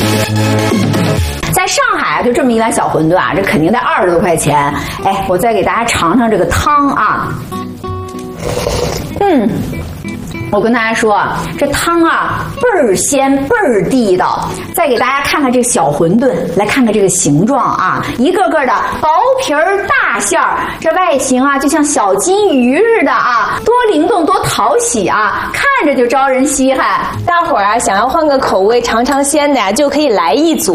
在上海就这么一碗小馄饨啊，这肯定得20多块钱。哎，我再给大家尝尝这个汤啊，我跟大家说啊，这汤啊倍儿鲜倍儿地道。再给大家看看这个小馄饨，来看看这个形状啊，一个个的薄皮儿大馅儿，这外形啊就像小金鱼似的啊，多灵动多讨喜啊，看着就招人稀罕。 大伙儿啊，想要换个口味尝尝鲜的呀，就可以来一组。